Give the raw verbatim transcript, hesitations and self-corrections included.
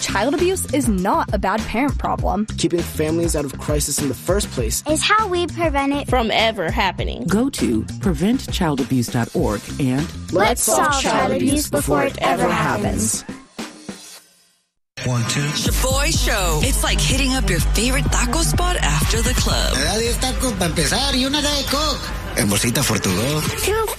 child abuse is not a bad parent problem. Keeping families out of crisis in the first place is how we prevent it from ever happening. Go to prevent child abuse dot org and let's solve child abuse before it ever happens. One, two. Shaboy Show. It's like hitting up your favorite taco spot after the club. Me da diez tacos para empezar y una de Coke. En bolsita for to go. Two